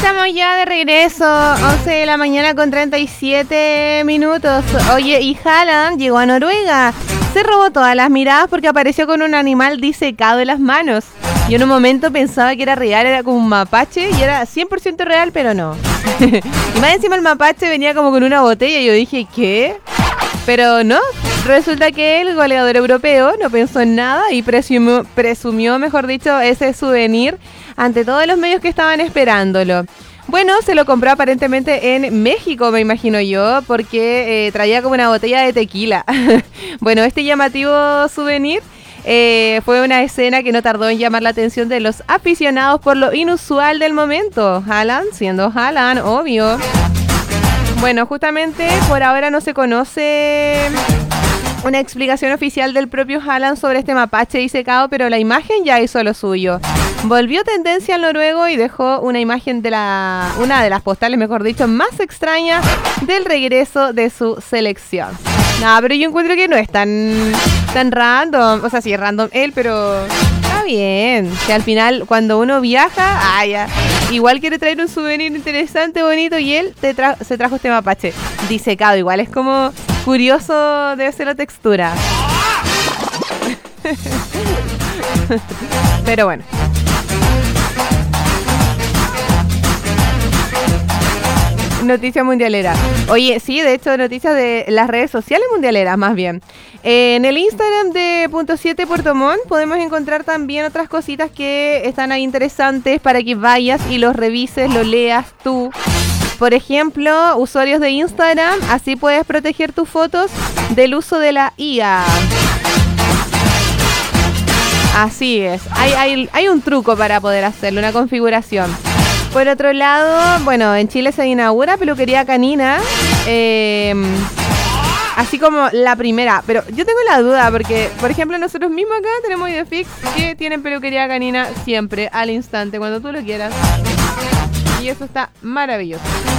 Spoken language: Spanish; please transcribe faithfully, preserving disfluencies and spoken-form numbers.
estamos ya de regreso, once de la mañana con treinta y siete minutos. Oye, y Haaland llegó a Noruega. Se robó todas las miradas porque apareció con un animal disecado en las manos. Yo en un momento pensaba que era real, era como un mapache y era cien por ciento real, pero no. Y más encima el mapache venía como con una botella y yo dije, ¿qué? Pero no, resulta que el goleador europeo no pensó en nada y presumió, presumió, mejor dicho, ese souvenir ante todos los medios que estaban esperándolo. Bueno, se lo compró aparentemente en México, me imagino yo, porque eh, traía como una botella de tequila. Bueno, este llamativo souvenir eh, fue una escena que no tardó en llamar la atención de los aficionados por lo inusual del momento. Haaland siendo Haaland, obvio. Bueno, justamente por ahora no se conoce una explicación oficial del propio Haaland sobre este mapache disecado, pero la imagen ya hizo lo suyo. Volvió tendencia al noruego y dejó una imagen de la, una de las postales, mejor dicho, más extrañas del regreso de su selección. No, pero yo encuentro que no es tan, tan random. O sea, sí es random él, pero está bien. Que al final, cuando uno viaja, ah, ya, igual quiere traer un souvenir interesante, bonito, y él te tra- se trajo este mapache disecado. Igual es como curioso, debe ser la textura. Pero bueno. Noticia mundialera. Oye, sí, de hecho, noticias de las redes sociales mundialeras, más bien. Eh, en el Instagram de punto siete Puerto Montt podemos encontrar también otras cositas que están ahí interesantes para que vayas y los revises, lo leas tú. Por ejemplo, usuarios de Instagram, así puedes proteger tus fotos del uso de la I A. Así es. Hay, hay, hay un truco para poder hacerlo, una configuración. Por otro lado, bueno, en Chile se inaugura Peluquería Canina, eh, así como la primera, pero yo tengo la duda porque, por ejemplo, nosotros mismos acá tenemos Idefix que tienen Peluquería Canina siempre, al instante, cuando tú lo quieras, y eso está maravilloso.